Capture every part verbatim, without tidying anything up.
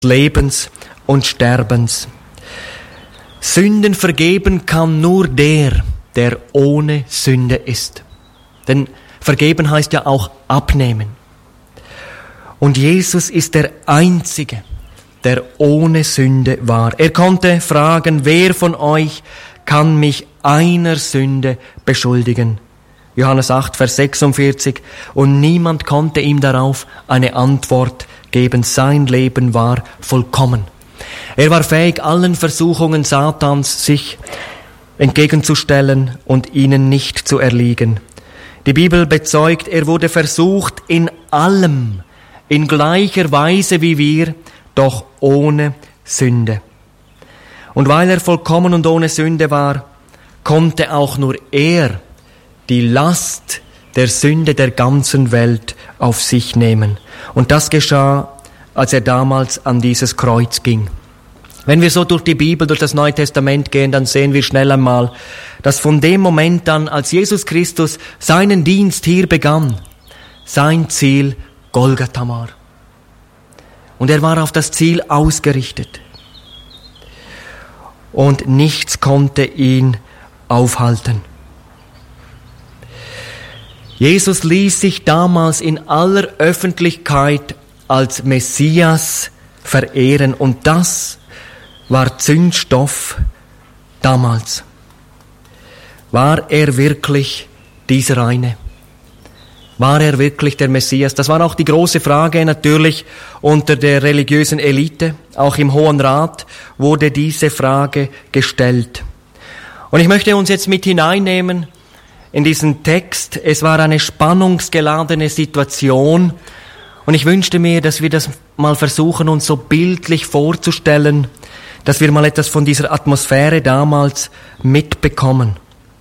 Lebens und Sterbens. Sünden vergeben kann nur der, der ohne Sünde ist. Denn vergeben heißt ja auch abnehmen. Und Jesus ist der Einzige, der ohne Sünde war. Er konnte fragen, wer von euch kann mich einer Sünde beschuldigen? Johannes acht, Vers sechsundvierzig. Und niemand konnte ihm darauf eine Antwort geben. Sein Leben war vollkommen. Er war fähig, allen Versuchungen Satans sich entgegenzustellen und ihnen nicht zu erliegen. Die Bibel bezeugt, er wurde versucht in allem, in gleicher Weise wie wir, doch ohne Sünde. Und weil er vollkommen und ohne Sünde war, konnte auch nur er die Last der Sünde der ganzen Welt auf sich nehmen. Und das geschah, als er damals an dieses Kreuz ging. Wenn wir so durch die Bibel, durch das Neue Testament gehen, dann sehen wir schnell einmal, dass von dem Moment an, als Jesus Christus seinen Dienst hier begann, sein Ziel Golgatha war. Und er war auf das Ziel ausgerichtet. Und nichts konnte ihn aufhalten. Jesus ließ sich damals in aller Öffentlichkeit als Messias verehren und das war Zündstoff damals. War er wirklich dieser eine? War er wirklich der Messias? Das war auch die große Frage natürlich unter der religiösen Elite. Auch im Hohen Rat wurde diese Frage gestellt. Und ich möchte uns jetzt mit hineinnehmen in diesen Text. Es war eine spannungsgeladene Situation. Und ich wünschte mir, dass wir das mal versuchen, uns so bildlich vorzustellen, dass wir mal etwas von dieser Atmosphäre damals mitbekommen.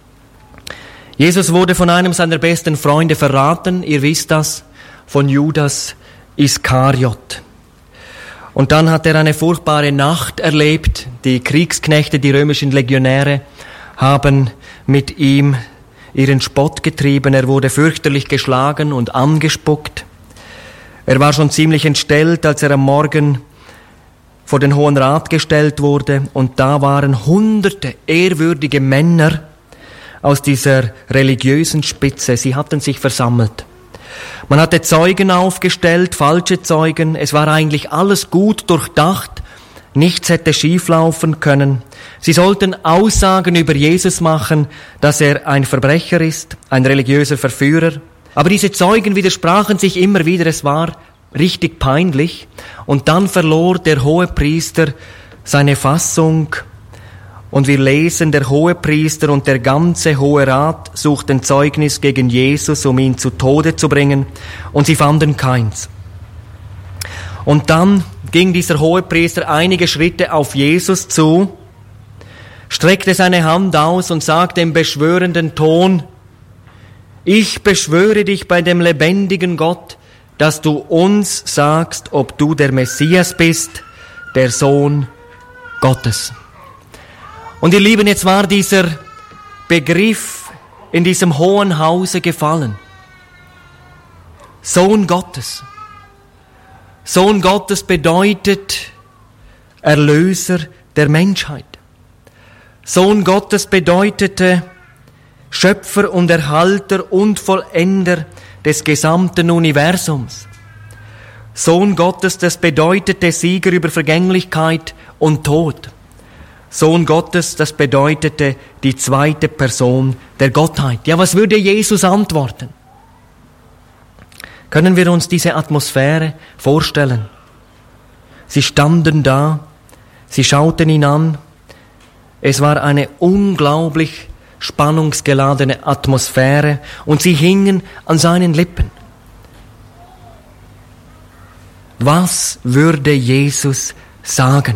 Jesus wurde von einem seiner besten Freunde verraten, ihr wisst das, von Judas Iskariot. Und dann hat er eine furchtbare Nacht erlebt. Die Kriegsknechte, die römischen Legionäre, haben mit ihm ihren Spott getrieben. Er wurde fürchterlich geschlagen und angespuckt. Er war schon ziemlich entstellt, als er am Morgen vor den Hohen Rat gestellt wurde. Und da waren hunderte ehrwürdige Männer aus dieser religiösen Spitze. Sie hatten sich versammelt. Man hatte Zeugen aufgestellt, falsche Zeugen. Es war eigentlich alles gut durchdacht. Nichts hätte schieflaufen können. Sie sollten Aussagen über Jesus machen, dass er ein Verbrecher ist, ein religiöser Verführer. Aber diese Zeugen widersprachen sich immer wieder, es war richtig peinlich. Und dann verlor der Hohepriester seine Fassung. Und wir lesen, der Hohepriester und der ganze Hohe Rat suchten Zeugnis gegen Jesus, um ihn zu Tode zu bringen. Und sie fanden keins. Und dann ging dieser Hohepriester einige Schritte auf Jesus zu, streckte seine Hand aus und sagte im beschwörenden Ton: Ich beschwöre dich bei dem lebendigen Gott, dass du uns sagst, ob du der Messias bist, der Sohn Gottes. Und ihr Lieben, jetzt war dieser Begriff in diesem hohen Hause gefallen. Sohn Gottes. Sohn Gottes bedeutet Erlöser der Menschheit. Sohn Gottes bedeutete Schöpfer und Erhalter und Vollender des gesamten Universums. Sohn Gottes, das bedeutete Sieger über Vergänglichkeit und Tod. Sohn Gottes, das bedeutete die zweite Person der Gottheit. Ja, was würde Jesus antworten? Können wir uns diese Atmosphäre vorstellen? Sie standen da, sie schauten ihn an. Es war eine unglaublich spannungsgeladene Atmosphäre und sie hingen an seinen Lippen. Was würde Jesus sagen?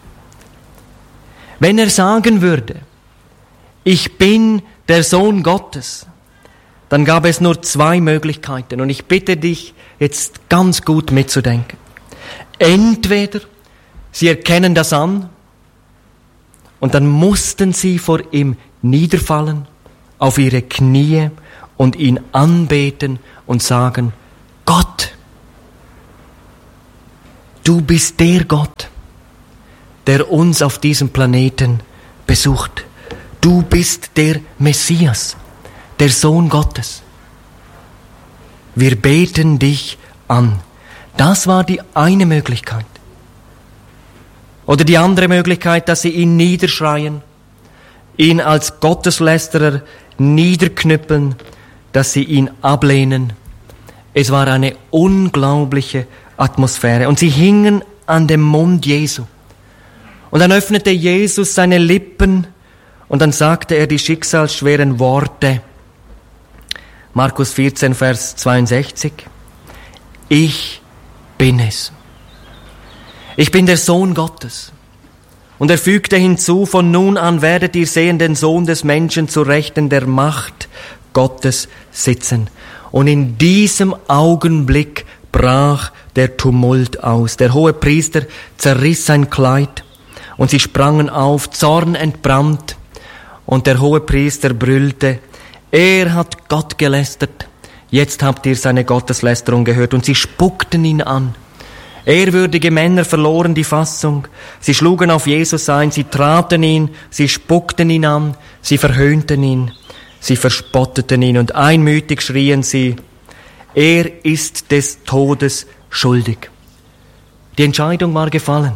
Wenn er sagen würde, ich bin der Sohn Gottes, dann gab es nur zwei Möglichkeiten. Und ich bitte dich, jetzt ganz gut mitzudenken. Entweder sie erkennen das an und dann mussten sie vor ihm niederfallen, auf ihre Knie und ihn anbeten und sagen: Gott, du bist der Gott, der uns auf diesem Planeten besucht. Du bist der Messias, der Sohn Gottes. Wir beten dich an. Das war die eine Möglichkeit. Oder die andere Möglichkeit, dass sie ihn niederschreien, ihn als Gotteslästerer niederknüppeln, dass sie ihn ablehnen. Es war eine unglaubliche Atmosphäre. Und sie hingen an dem Mund Jesu. Und dann öffnete Jesus seine Lippen und dann sagte er die schicksalsschweren Worte. Markus vierzehn, Vers zweiundsechzig. Ich bin es. Ich bin der Sohn Gottes. Und er fügte hinzu, von nun an werdet ihr sehen den Sohn des Menschen zu Rechten der Macht Gottes sitzen. Und in diesem Augenblick brach der Tumult aus. Der Hohepriester zerriss sein Kleid und sie sprangen auf, zornentbrannt. Und der Hohepriester brüllte, er hat Gott gelästert. Jetzt habt ihr seine Gotteslästerung gehört. Und sie spuckten ihn an. Ehrwürdige Männer verloren die Fassung. Sie schlugen auf Jesus ein, sie traten ihn, sie spuckten ihn an, sie verhöhnten ihn, sie verspotteten ihn und einmütig schrien sie, er ist des Todes schuldig. Die Entscheidung war gefallen.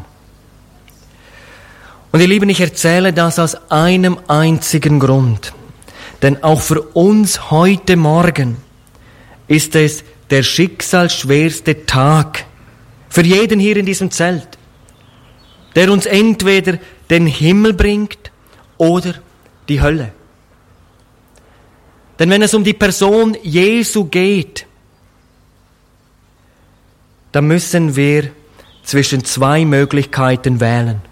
Und ihr Lieben, ich erzähle das aus einem einzigen Grund. Denn auch für uns heute Morgen ist es der schicksalsschwerste Tag, für jeden hier in diesem Zelt, der uns entweder den Himmel bringt oder die Hölle. Denn wenn es um die Person Jesu geht, dann müssen wir zwischen zwei Möglichkeiten wählen.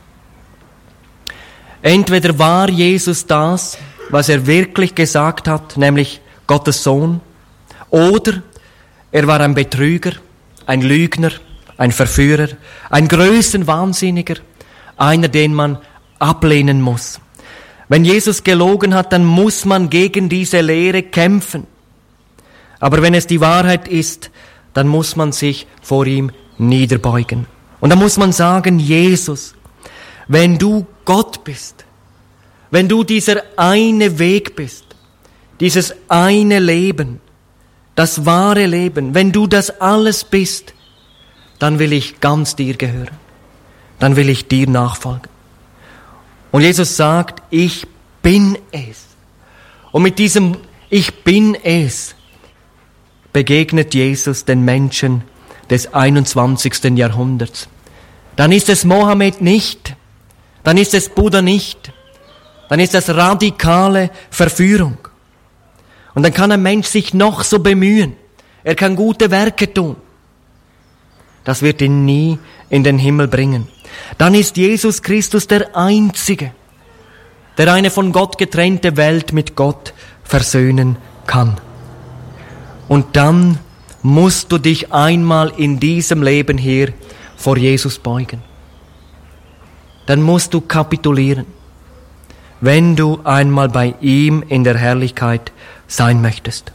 Entweder war Jesus das, was er wirklich gesagt hat, nämlich Gottes Sohn, oder er war ein Betrüger, ein Lügner, ein Verführer, ein Größenwahnsinniger, einer, den man ablehnen muss. Wenn Jesus gelogen hat, dann muss man gegen diese Lehre kämpfen. Aber wenn es die Wahrheit ist, dann muss man sich vor ihm niederbeugen. Und dann muss man sagen, Jesus, wenn du Gott bist, wenn du dieser eine Weg bist, dieses eine Leben, das wahre Leben, wenn du das alles bist, dann will ich ganz dir gehören. Dann will ich dir nachfolgen. Und Jesus sagt, ich bin es. Und mit diesem Ich bin es begegnet Jesus den Menschen des einundzwanzigsten Jahrhunderts. Dann ist es Mohammed nicht, dann ist es Buddha nicht, dann ist das radikale Verführung. Und dann kann ein Mensch sich noch so bemühen, er kann gute Werke tun. Das wird ihn nie in den Himmel bringen. Dann ist Jesus Christus der Einzige, der eine von Gott getrennte Welt mit Gott versöhnen kann. Und dann musst du dich einmal in diesem Leben hier vor Jesus beugen. Dann musst du kapitulieren, wenn du einmal bei ihm in der Herrlichkeit sein möchtest.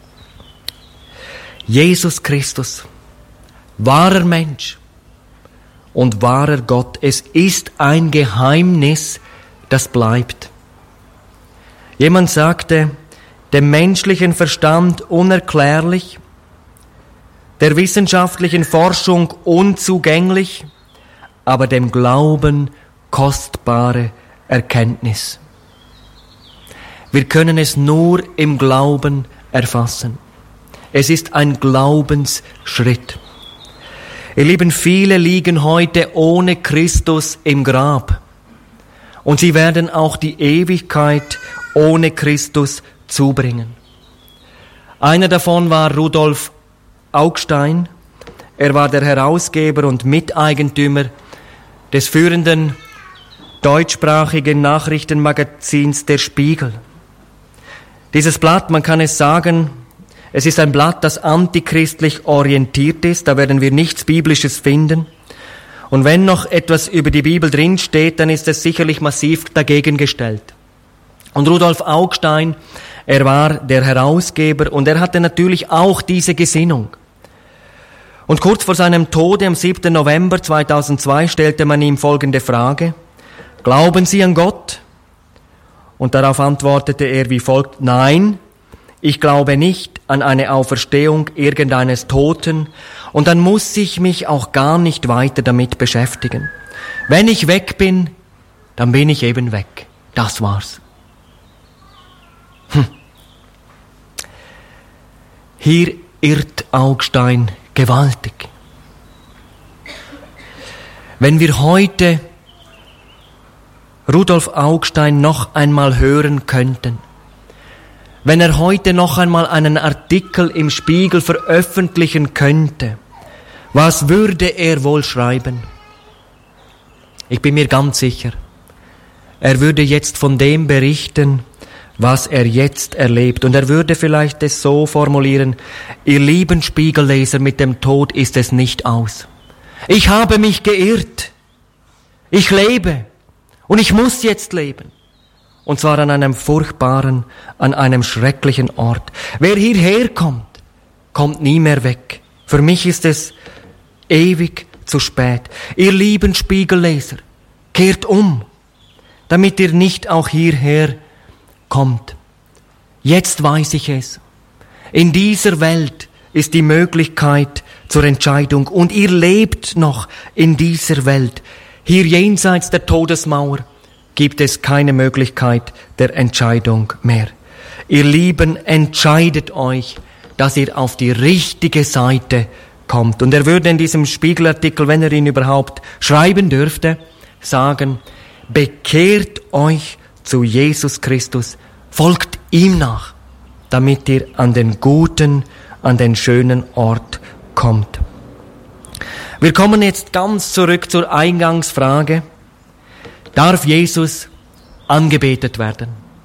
Jesus Christus, wahrer Mensch und wahrer Gott, es ist ein Geheimnis, das bleibt. Jemand sagte, dem menschlichen Verstand unerklärlich, der wissenschaftlichen Forschung unzugänglich, aber dem Glauben kostbare Erkenntnis. Wir können es nur im Glauben erfassen. Es ist ein Glaubensschritt. Ihr Lieben, viele liegen heute ohne Christus im Grab. Und sie werden auch die Ewigkeit ohne Christus zubringen. Einer davon war Rudolf Augstein. Er war der Herausgeber und Miteigentümer des führenden deutschsprachigen Nachrichtenmagazins Der Spiegel. Dieses Blatt, man kann es sagen, es ist ein Blatt, das antichristlich orientiert ist. Da werden wir nichts Biblisches finden. Und wenn noch etwas über die Bibel drinsteht, dann ist es sicherlich massiv dagegen gestellt. Und Rudolf Augstein, er war der Herausgeber und er hatte natürlich auch diese Gesinnung. Und kurz vor seinem Tode am siebten November zweitausendzwei stellte man ihm folgende Frage: Glauben Sie an Gott? Und darauf antwortete er wie folgt: Nein, ich glaube nicht an eine Auferstehung irgendeines Toten, und dann muss ich mich auch gar nicht weiter damit beschäftigen. Wenn ich weg bin, dann bin ich eben weg. Das war's. Hm. Hier irrt Augstein gewaltig. Wenn wir heute Rudolf Augstein noch einmal hören könnten, wenn er heute noch einmal einen Artikel im Spiegel veröffentlichen könnte, was würde er wohl schreiben? Ich bin mir ganz sicher, er würde jetzt von dem berichten, was er jetzt erlebt. Und er würde vielleicht es so formulieren: Ihr lieben Spiegelleser, mit dem Tod ist es nicht aus. Ich habe mich geirrt. Ich lebe. Und ich muss jetzt leben. Und zwar an einem furchtbaren, an einem schrecklichen Ort. Wer hierher kommt, kommt nie mehr weg. Für mich ist es ewig zu spät. Ihr lieben Spiegelleser, kehrt um, damit ihr nicht auch hierher kommt. Jetzt weiß ich es. In dieser Welt ist die Möglichkeit zur Entscheidung und ihr lebt noch in dieser Welt. Hier jenseits der Todesmauer gibt es keine Möglichkeit der Entscheidung mehr. Ihr Lieben, entscheidet euch, dass ihr auf die richtige Seite kommt. Und er würde in diesem Spiegelartikel, wenn er ihn überhaupt schreiben dürfte, sagen: Bekehrt euch zu Jesus Christus, folgt ihm nach, damit ihr an den guten, an den schönen Ort kommt. Wir kommen jetzt ganz zurück zur Eingangsfrage: Darf Jesus angebetet werden?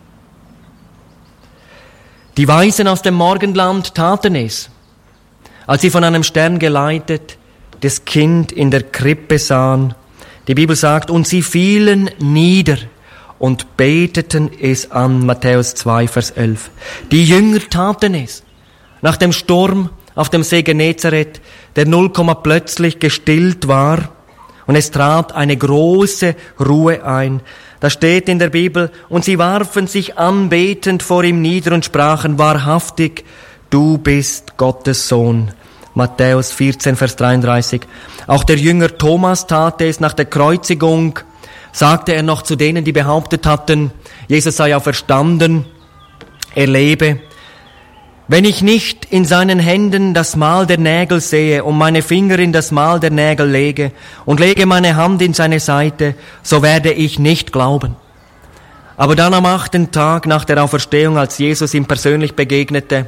Die Weisen aus dem Morgenland taten es, als sie von einem Stern geleitet das Kind in der Krippe sahen. Die Bibel sagt, und sie fielen nieder und beteten es an, Matthäus zwei, Vers elf. Die Jünger taten es. Nach dem Sturm auf dem See Genezareth, der null Komma plötzlich gestillt war, und es trat eine große Ruhe ein. Da steht in der Bibel, und sie warfen sich anbetend vor ihm nieder und sprachen: Wahrhaftig, du bist Gottes Sohn. Matthäus vierzehn, Vers dreiunddreißig. Auch der Jünger Thomas tat es. Nach der Kreuzigung sagte er noch zu denen, die behauptet hatten, Jesus sei auferstanden, er lebe: Wenn ich nicht in seinen Händen das Mal der Nägel sehe und meine Finger in das Mal der Nägel lege und lege meine Hand in seine Seite, so werde ich nicht glauben. Aber dann am achten Tag nach der Auferstehung, als Jesus ihm persönlich begegnete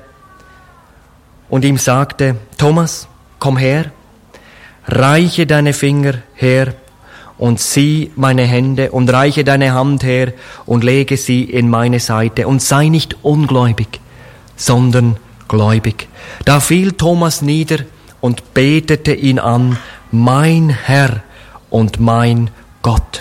und ihm sagte: Thomas, komm her, reiche deine Finger her und sieh meine Hände und reiche deine Hand her und lege sie in meine Seite und sei nicht ungläubig, sondern gläubig. Da fiel Thomas nieder und betete ihn an: Mein Herr und mein Gott.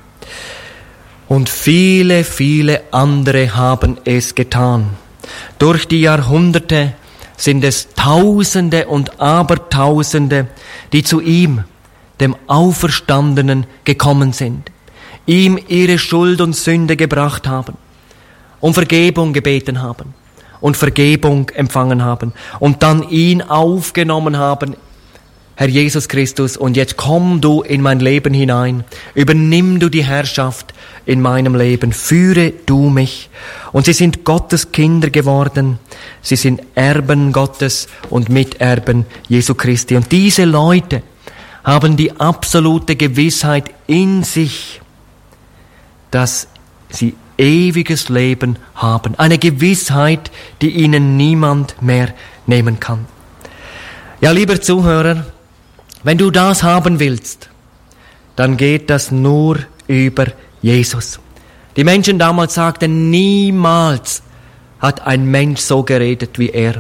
Und viele, viele andere haben es getan. Durch die Jahrhunderte sind es Tausende und Abertausende, die zu ihm, dem Auferstandenen, gekommen sind, ihm ihre Schuld und Sünde gebracht haben, um Vergebung gebeten haben und Vergebung empfangen haben und dann ihn aufgenommen haben: Herr Jesus Christus, und jetzt komm du in mein Leben hinein, übernimm du die Herrschaft in meinem Leben, führe du mich. Und sie sind Gottes Kinder geworden, sie sind Erben Gottes und Miterben Jesu Christi. Und diese Leute haben die absolute Gewissheit in sich, dass sie ewiges Leben haben. Eine Gewissheit, die ihnen niemand mehr nehmen kann. Ja, lieber Zuhörer, wenn du das haben willst, dann geht das nur über Jesus. Die Menschen damals sagten, niemals hat ein Mensch so geredet wie er.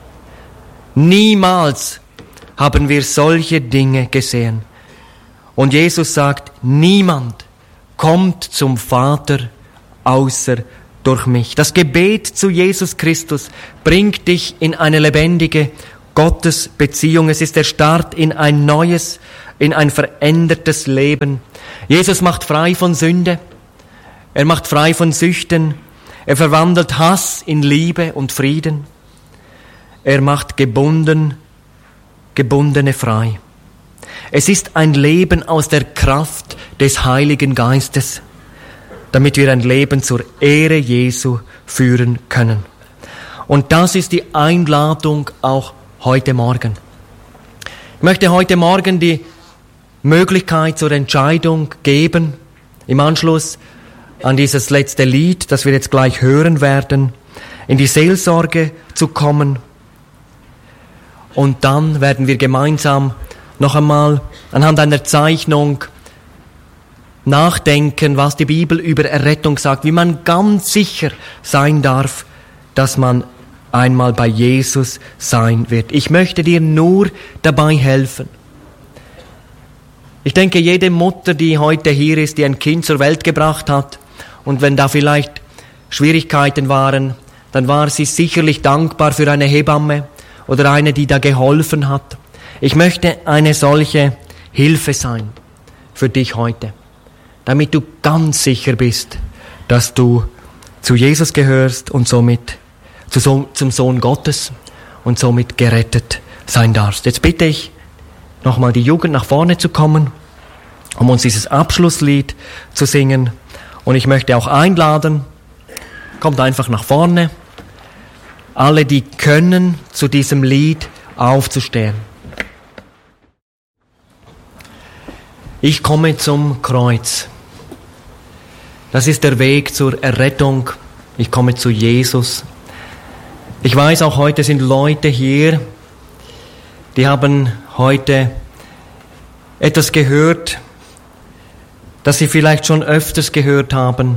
Niemals haben wir solche Dinge gesehen. Und Jesus sagt, niemand kommt zum Vater außer durch mich. Das Gebet zu Jesus Christus bringt dich in eine lebendige Gottes Beziehung. Es ist der Start in ein neues, in ein verändertes Leben. Jesus macht frei von Sünde. Er macht frei von Süchten. Er verwandelt Hass in Liebe und Frieden. Er macht gebunden, Gebundene frei. Es ist ein Leben aus der Kraft des Heiligen Geistes, damit wir ein Leben zur Ehre Jesu führen können. Und das ist die Einladung auch heute Morgen. Ich möchte heute Morgen die Möglichkeit zur Entscheidung geben, im Anschluss an dieses letzte Lied, das wir jetzt gleich hören werden, in die Seelsorge zu kommen. Und dann werden wir gemeinsam noch einmal anhand einer Zeichnung nachdenken, was die Bibel über Errettung sagt, wie man ganz sicher sein darf, dass man einmal bei Jesus sein wird. Ich möchte dir nur dabei helfen. Ich denke, jede Mutter, die heute hier ist, die ein Kind zur Welt gebracht hat, und wenn da vielleicht Schwierigkeiten waren, dann war sie sicherlich dankbar für eine Hebamme oder eine, die da geholfen hat. Ich möchte eine solche Hilfe sein für dich heute, damit du ganz sicher bist, dass du zu Jesus gehörst und somit zu so, zum Sohn Gottes und somit gerettet sein darfst. Jetzt bitte ich nochmal die Jugend nach vorne zu kommen, um uns dieses Abschlusslied zu singen. Und ich möchte auch einladen, kommt einfach nach vorne, alle, die können, zu diesem Lied aufzustehen. Ich komme zum Kreuz. Das ist der Weg zur Errettung. Ich komme zu Jesus. Ich weiß, auch heute sind Leute hier, die haben heute etwas gehört, das sie vielleicht schon öfters gehört haben.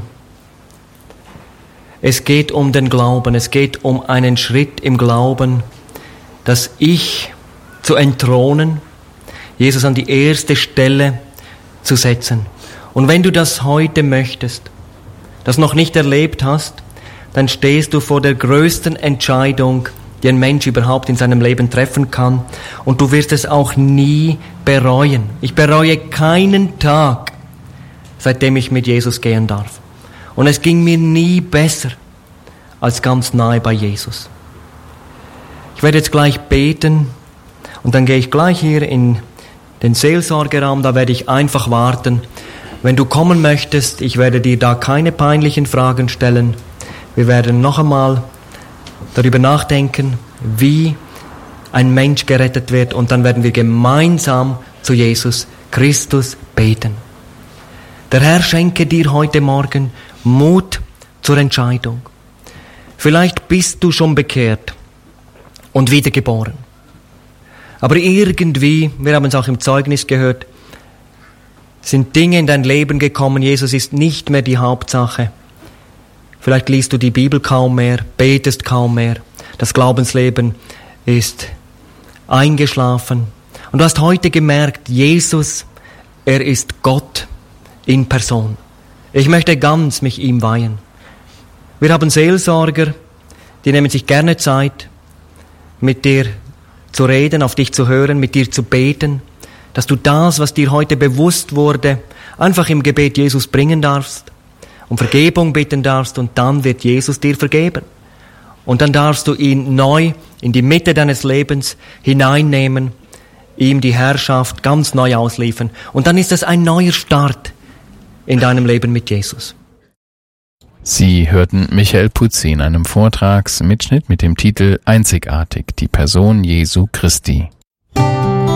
Es geht um den Glauben, es geht um einen Schritt im Glauben, das Ich zu entthronen, Jesus an die erste Stelle zu setzen. Und wenn du das heute möchtest, das noch nicht erlebt hast, dann stehst du vor der größten Entscheidung, die ein Mensch überhaupt in seinem Leben treffen kann. Und du wirst es auch nie bereuen. Ich bereue keinen Tag, seitdem ich mit Jesus gehen darf. Und es ging mir nie besser als ganz nahe bei Jesus. Ich werde jetzt gleich beten und dann gehe ich gleich hier in den Seelsorgeraum, da werde ich einfach warten. Wenn du kommen möchtest, ich werde dir da keine peinlichen Fragen stellen. Wir werden noch einmal darüber nachdenken, wie ein Mensch gerettet wird, und dann werden wir gemeinsam zu Jesus Christus beten. Der Herr schenke dir heute Morgen Mut zur Entscheidung. Vielleicht bist du schon bekehrt und wiedergeboren. Aber irgendwie, wir haben es auch im Zeugnis gehört, sind Dinge in dein Leben gekommen, Jesus ist nicht mehr die Hauptsache. Vielleicht liest du die Bibel kaum mehr, betest kaum mehr, das Glaubensleben ist eingeschlafen. Und du hast heute gemerkt, Jesus, er ist Gott in Person. Ich möchte ganz mich ihm weihen. Wir haben Seelsorger, die nehmen sich gerne Zeit, mit dir zu reden, auf dich zu hören, mit dir zu beten, dass du das, was dir heute bewusst wurde, einfach im Gebet Jesus bringen darfst, um Vergebung bitten darfst, und dann wird Jesus dir vergeben. Und dann darfst du ihn neu in die Mitte deines Lebens hineinnehmen, ihm die Herrschaft ganz neu ausliefern. Und dann ist es ein neuer Start in deinem Leben mit Jesus. Sie hörten Michael Putzi in einem Vortragsmitschnitt mit dem Titel Einzigartig, die Person Jesu Christi.